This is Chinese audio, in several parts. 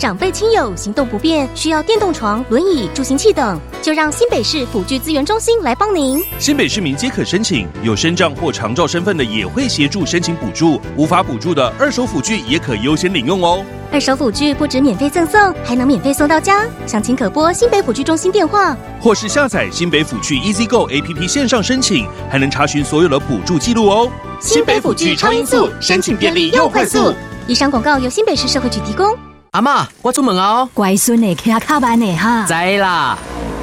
长辈亲友行动不便，需要电动床、轮椅、助行器等，就让新北市辅具资源中心来帮您。 新北市民皆可申请，有身障或长照身份的也会协助申请补助，无法补助的二手辅具也可优先领用哦。 二手辅具不止免费赠送，还能免费送到家。详情可拨新北辅具中心电话， 或是下载新北辅具 EasyGo APP 线上申请，还能查询所有的补助记录哦。 新北辅具超音速，申请便利又快速。以上广告由新北市社会局提供。 阿嬷，我出门哦。 乖孙的骑较慢的哈。 知啦。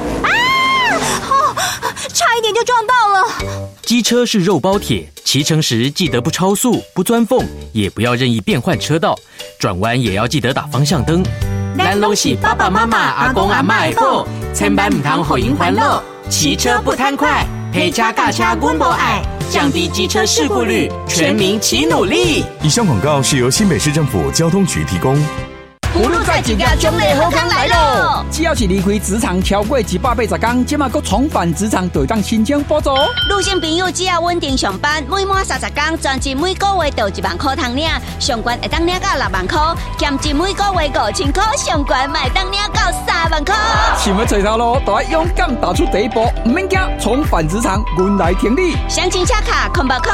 差一点就撞到了。 机车是肉包铁，骑乘时记得不超速、不钻缝，也不要任意变换车道，转弯也要记得打方向灯。咱拢是爸爸妈妈、阿公阿嬷的宝，千万唔通互因烦恼。骑车不贪快，陪车驾车阮无爱，降低机车事故率，全民齐努力。 以上广告是由新北市政府交通局提供。 葫芦仔一家奖励好康来咯！只要是离开职场超过180天，即马搁重返职场就当申请补助。 女性朋友只要稳定上班，每满30天，全职每个月就1万块通领，上悬会当领到6万块，兼职每个月5000块，上悬卖当领到3万块。 想要找头路，就要勇敢踏出第一步，唔免惊，重返职场，阮来挺你。 详情洽卡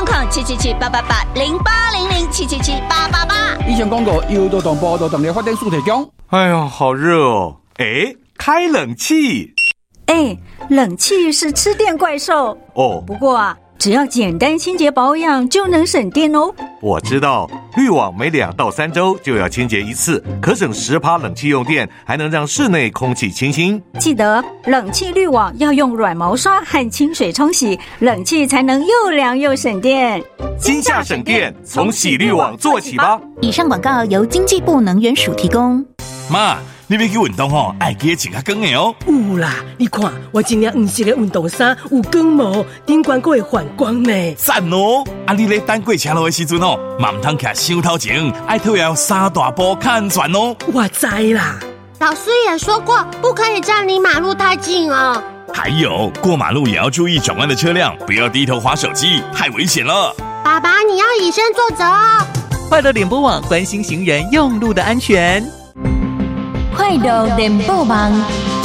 0800-777-888，0800-777-888。 以上广告由劳动部劳动力发展署提供。 哎呀，好热哦！哎，开冷气。 冷气是吃电怪兽哦。 不过啊，只要简单清洁保养就能省电哦。 我知道，滤网每2到3周就要清洁一次，可省10%冷气用电，还能让室内空气清新。 记得冷气滤网要用软毛刷和清水冲洗，冷气才能又凉又省电。 今夏省电，从洗滤网做起吧。 以上广告由经济部能源署提供。 妈，你要去运动吼，爱记得穿较光的哦。 有啦，你看我今日黄色的运动衫有光毛，顶管还会反光呢。 赞哦！啊，你咧等过车路的时阵哦，嘛唔通徛伤头前，爱套要3大步较安全哦。 我知啦。 老师也说过，不可以站离马路太近哦。 还有，过马路也要注意转弯的车辆，不要低头滑手机，太危险了。 爸爸，你要以身作则哦。 快乐联播网关心行人用路的安全。 快乐联播网，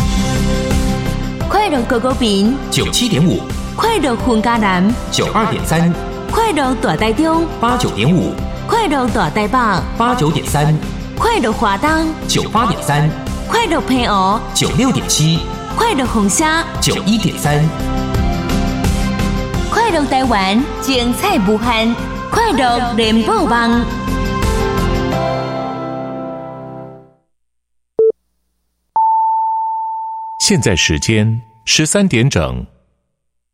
快乐狗狗饼 97.5， 快乐混家男 92.3， 快乐大台中 89.5， 快乐大台北 89.3， 快乐华东 98.3， 快乐平湖 96.7， 快乐红虾 91.3， 快乐台湾精彩无限，快乐联播网。 现在时间13点整。